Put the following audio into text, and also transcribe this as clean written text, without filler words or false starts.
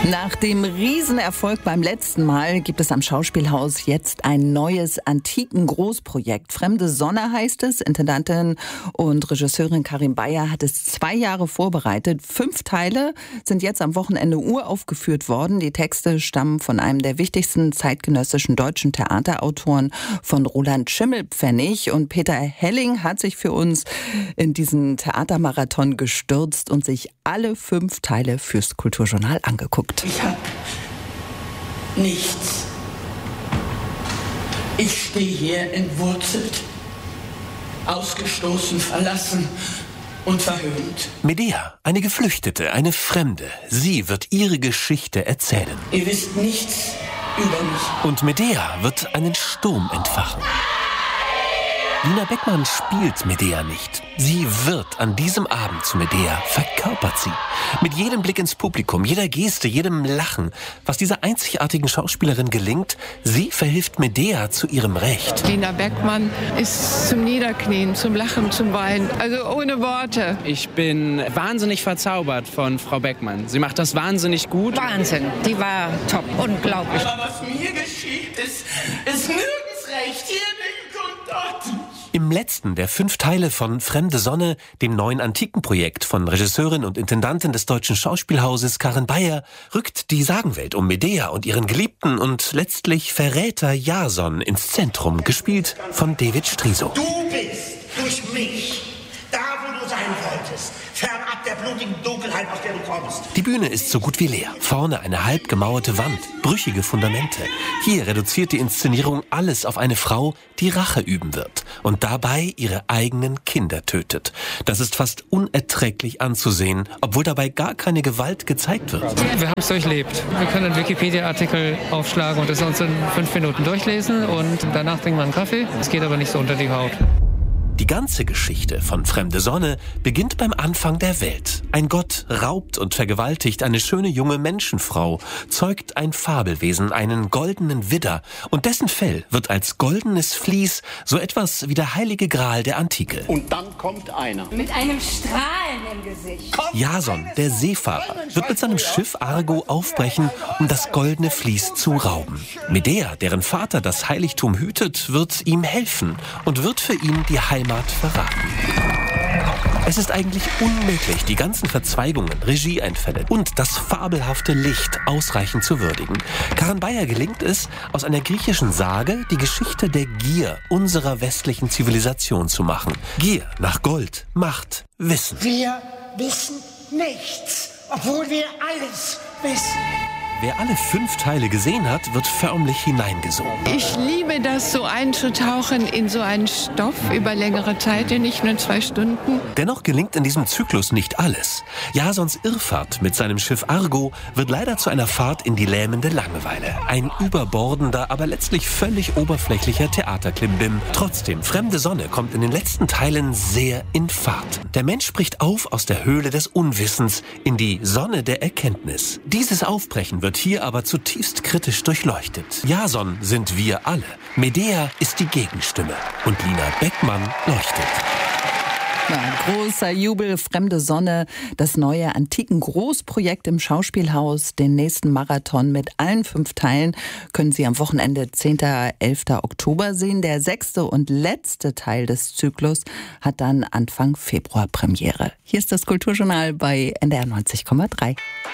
Nach dem Riesenerfolg beim letzten Mal gibt es am Schauspielhaus jetzt ein neues Antiken-Großprojekt. Fremde Sonne heißt es. Intendantin und Regisseurin Karin Beyer hat es 2 Jahre vorbereitet. 5 Teile sind jetzt am Wochenende uraufgeführt worden. Die Texte stammen von einem der wichtigsten zeitgenössischen deutschen Theaterautoren, von Roland Schimmelpfennig. Und Peter Helling hat sich für uns in diesen Theatermarathon gestürzt und sich alle 5 Teile fürs Kulturjournal angeguckt. Ich hab nichts. Ich stehe hier entwurzelt, ausgestoßen, verlassen und verhöhnt. Medea, eine Geflüchtete, eine Fremde. Sie wird ihre Geschichte erzählen. Ihr wisst nichts über mich. Und Medea wird einen Sturm entfachen. Lina Beckmann spielt Medea nicht. Sie wird an diesem Abend zu Medea, verkörpert sie. Mit jedem Blick ins Publikum, jeder Geste, jedem Lachen. Was dieser einzigartigen Schauspielerin gelingt, sie verhilft Medea zu ihrem Recht. Lina Beckmann ist zum Niederknien, zum Lachen, zum Weinen, also ohne Worte. Ich bin wahnsinnig verzaubert von Frau Beckmann. Sie macht das wahnsinnig gut. Wahnsinn, die war top, unglaublich. Aber was mir geschieht, ist nirgends recht. Hier nicht und dort nicht. Im letzten der 5 Teile von Fremde Sonne, dem neuen Antikenprojekt von Regisseurin und Intendantin des Deutschen Schauspielhauses Karin Beyer, rückt die Sagenwelt um Medea und ihren Geliebten und letztlich Verräter Jason ins Zentrum, gespielt von David Striso. Du bist durch mich da, wo du sein wolltest, fernab der blutigen Dunkelheit, aus der du kommst. Die Bühne ist so gut wie leer. Vorne eine halb gemauerte Wand, brüchige Fundamente. Hier reduziert die Inszenierung alles auf eine Frau, die Rache üben wird und dabei ihre eigenen Kinder tötet. Das ist fast unerträglich anzusehen, obwohl dabei gar keine Gewalt gezeigt wird. Wir haben es durchlebt. Wir können einen Wikipedia-Artikel aufschlagen und es uns in 5 Minuten durchlesen und danach trinken wir einen Kaffee. Es geht aber nicht so unter die Haut. Die ganze Geschichte von Fremde Sonne beginnt beim Anfang der Welt. Ein Gott raubt und vergewaltigt eine schöne junge Menschenfrau, zeugt ein Fabelwesen, einen goldenen Widder, und dessen Fell wird als goldenes Vlies so etwas wie der heilige Gral der Antike. Und dann kommt einer. Mit einem Strahlen im Gesicht. Jason, der Seefahrer, wird mit seinem Schiff Argo aufbrechen, um das goldene Vlies zu rauben. Medea, deren Vater das Heiligtum hütet, wird ihm helfen und wird für ihn die Heimat verraten. Es ist eigentlich unmöglich, die ganzen Verzweigungen, Regieeinfälle und das fabelhafte Licht ausreichend zu würdigen. Karin Beyer gelingt es, aus einer griechischen Sage die Geschichte der Gier unserer westlichen Zivilisation zu machen. Gier nach Gold, Macht, Wissen. Wir wissen nichts, obwohl wir alles wissen. Wer alle 5 Teile gesehen hat, wird förmlich hineingesogen. Ich liebe das, so einzutauchen in so einen Stoff über längere Zeit, nicht nur 2 Stunden. Dennoch gelingt in diesem Zyklus nicht alles. Jasons Irrfahrt mit seinem Schiff Argo wird leider zu einer Fahrt in die lähmende Langeweile. Ein überbordender, aber letztlich völlig oberflächlicher Theaterklimbim. Trotzdem, Fremde Sonne kommt in den letzten Teilen sehr in Fahrt. Der Mensch bricht auf aus der Höhle des Unwissens in die Sonne der Erkenntnis. Dieses Aufbrechen wird hier aber zutiefst kritisch durchleuchtet. Jason sind wir alle. Medea ist die Gegenstimme. Und Lina Beckmann leuchtet. Ja, großer Jubel, Fremde Sonne, das neue Antiken-Großprojekt im Schauspielhaus. Den nächsten Marathon mit allen 5 Teilen können Sie am Wochenende 10. 11. Oktober sehen. Der 6. und letzte Teil des Zyklus hat dann Anfang Februar Premiere. Hier ist das Kulturjournal bei NDR 90,3.